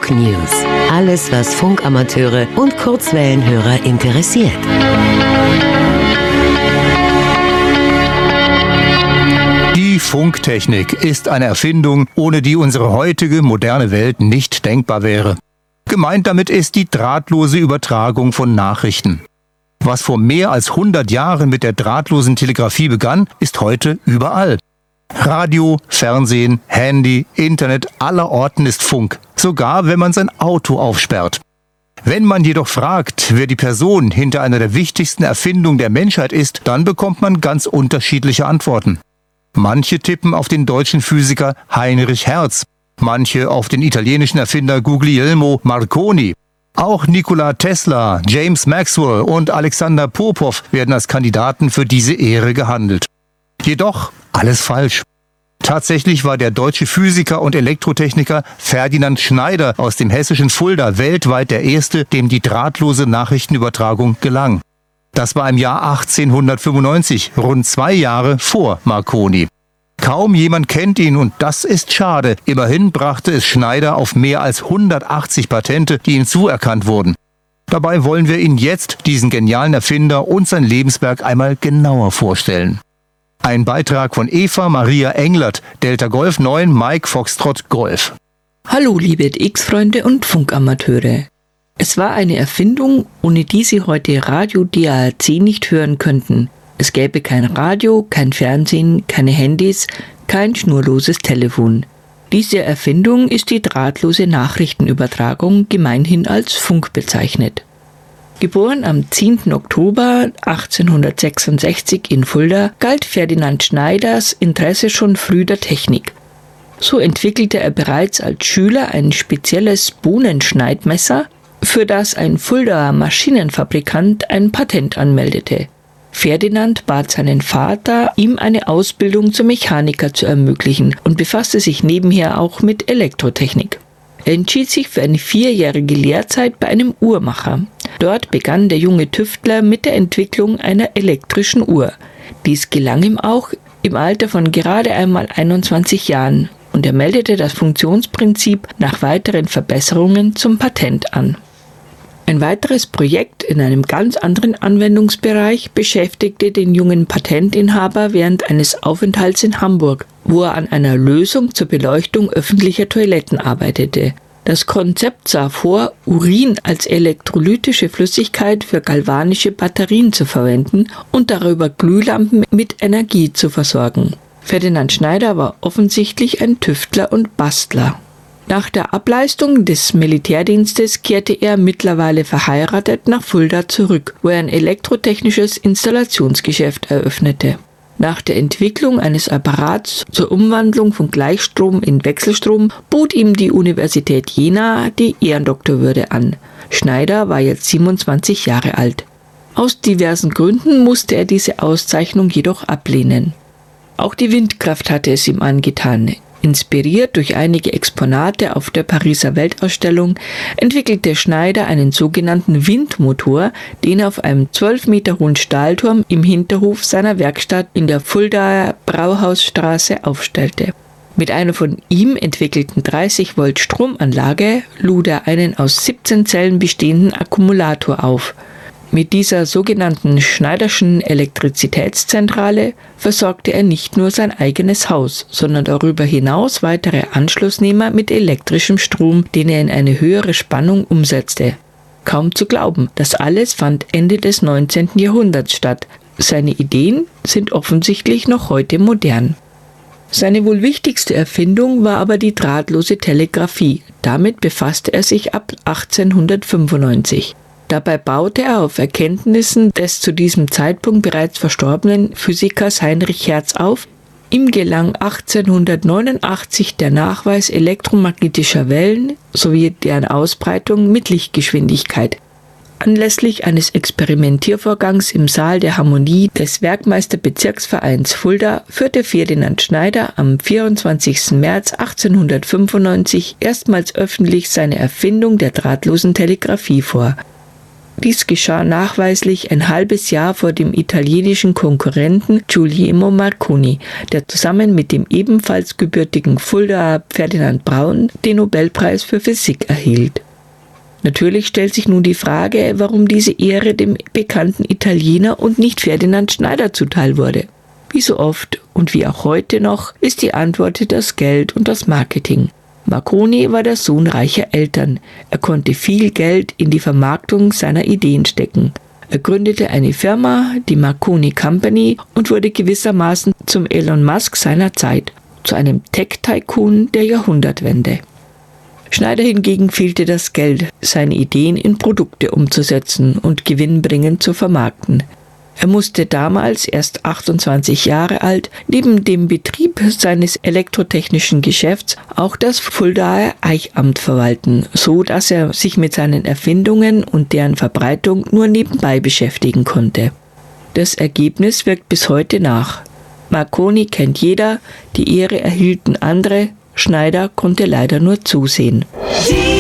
Funk News. Alles, was Funkamateure und Kurzwellenhörer interessiert. Die Funktechnik ist eine Erfindung, ohne die unsere heutige moderne Welt nicht denkbar wäre. Gemeint damit ist die drahtlose Übertragung von Nachrichten. Was vor mehr als 100 Jahren mit der drahtlosen Telegrafie begann, ist heute überall. Radio, Fernsehen, Handy, Internet, allerorten ist Funk, sogar wenn man sein Auto aufsperrt. Wenn man jedoch fragt, wer die Person hinter einer der wichtigsten Erfindungen der Menschheit ist, dann bekommt man ganz unterschiedliche Antworten. Manche tippen auf den deutschen Physiker Heinrich Hertz, manche auf den italienischen Erfinder Guglielmo Marconi. Auch Nikola Tesla, James Maxwell und Alexander Popov werden als Kandidaten für diese Ehre gehandelt. Jedoch alles falsch. Tatsächlich war der deutsche Physiker und Elektrotechniker Ferdinand Schneider aus dem hessischen Fulda weltweit der Erste, dem die drahtlose Nachrichtenübertragung gelang. Das war im Jahr 1895, rund 2 Jahre vor Marconi. Kaum jemand kennt ihn und das ist schade. Immerhin brachte es Schneider auf mehr als 180 Patente, die ihm zuerkannt wurden. Dabei wollen wir Ihnen jetzt diesen genialen Erfinder und sein Lebenswerk einmal genauer vorstellen. Ein Beitrag von Eva Maria Englert, Delta Golf 9, Mike Foxtrot Golf. Hallo liebe X-Freunde und Funkamateure. Es war eine Erfindung, ohne die Sie heute Radio DARC nicht hören könnten. Es gäbe kein Radio, kein Fernsehen, keine Handys, kein schnurloses Telefon. Diese Erfindung ist die drahtlose Nachrichtenübertragung, gemeinhin als Funk bezeichnet. Geboren am 10. Oktober 1866 in Fulda, galt Ferdinand Schneiders Interesse schon früh der Technik. So entwickelte er bereits als Schüler ein spezielles Bohnenschneidmesser, für das ein Fuldaer Maschinenfabrikant ein Patent anmeldete. Ferdinand bat seinen Vater, ihm eine Ausbildung zum Mechaniker zu ermöglichen und befasste sich nebenher auch mit Elektrotechnik. Er entschied sich für eine 4-jährige Lehrzeit bei einem Uhrmacher. Dort begann der junge Tüftler mit der Entwicklung einer elektrischen Uhr. Dies gelang ihm auch im Alter von gerade einmal 21 Jahren und er meldete das Funktionsprinzip nach weiteren Verbesserungen zum Patent an. Ein weiteres Projekt in einem ganz anderen Anwendungsbereich beschäftigte den jungen Patentinhaber während eines Aufenthalts in Hamburg, wo er an einer Lösung zur Beleuchtung öffentlicher Toiletten arbeitete. Das Konzept sah vor, Urin als elektrolytische Flüssigkeit für galvanische Batterien zu verwenden und darüber Glühlampen mit Energie zu versorgen. Ferdinand Schneider war offensichtlich ein Tüftler und Bastler. Nach der Ableistung des Militärdienstes kehrte er, mittlerweile verheiratet, nach Fulda zurück, wo er ein elektrotechnisches Installationsgeschäft eröffnete. Nach der Entwicklung eines Apparats zur Umwandlung von Gleichstrom in Wechselstrom bot ihm die Universität Jena die Ehrendoktorwürde an. Schneider war jetzt 27 Jahre alt. Aus diversen Gründen musste er diese Auszeichnung jedoch ablehnen. Auch die Windkraft hatte es ihm angetan. Inspiriert durch einige Exponate auf der Pariser Weltausstellung entwickelte Schneider einen sogenannten Windmotor, den er auf einem 12 Meter hohen Stahlturm im Hinterhof seiner Werkstatt in der Fuldaer Brauhausstraße aufstellte. Mit einer von ihm entwickelten 30 Volt Stromanlage lud er einen aus 17 Zellen bestehenden Akkumulator auf. Mit dieser sogenannten Schneiderschen Elektrizitätszentrale versorgte er nicht nur sein eigenes Haus, sondern darüber hinaus weitere Anschlussnehmer mit elektrischem Strom, den er in eine höhere Spannung umsetzte. Kaum zu glauben, das alles fand Ende des 19. Jahrhunderts statt. Seine Ideen sind offensichtlich noch heute modern. Seine wohl wichtigste Erfindung war aber die drahtlose Telegrafie. Damit befasste er sich ab 1895. Dabei baute er auf Erkenntnissen des zu diesem Zeitpunkt bereits verstorbenen Physikers Heinrich Hertz auf. Ihm gelang 1889 der Nachweis elektromagnetischer Wellen sowie deren Ausbreitung mit Lichtgeschwindigkeit. Anlässlich eines Experimentiervorgangs im Saal der Harmonie des Werkmeisterbezirksvereins Fulda führte Ferdinand Schneider am 24. März 1895 erstmals öffentlich seine Erfindung der drahtlosen Telegrafie vor. Dies geschah nachweislich ein halbes Jahr vor dem italienischen Konkurrenten Guglielmo Marconi, der zusammen mit dem ebenfalls gebürtigen Fuldaer Ferdinand Braun den Nobelpreis für Physik erhielt. Natürlich stellt sich nun die Frage, warum diese Ehre dem bekannten Italiener und nicht Ferdinand Schneider zuteil wurde. Wie so oft und wie auch heute noch ist die Antwort das Geld und das Marketing. Marconi war der Sohn reicher Eltern. Er konnte viel Geld in die Vermarktung seiner Ideen stecken. Er gründete eine Firma, die Marconi Company, und wurde gewissermaßen zum Elon Musk seiner Zeit, zu einem Tech-Tycoon der Jahrhundertwende. Schneider hingegen fehlte das Geld, seine Ideen in Produkte umzusetzen und gewinnbringend zu vermarkten. Er musste damals, erst 28 Jahre alt, neben dem Betrieb seines elektrotechnischen Geschäfts auch das Fuldaer Eichamt verwalten, so dass er sich mit seinen Erfindungen und deren Verbreitung nur nebenbei beschäftigen konnte. Das Ergebnis wirkt bis heute nach. Marconi kennt jeder, die Ehre erhielten andere, Schneider konnte leider nur zusehen.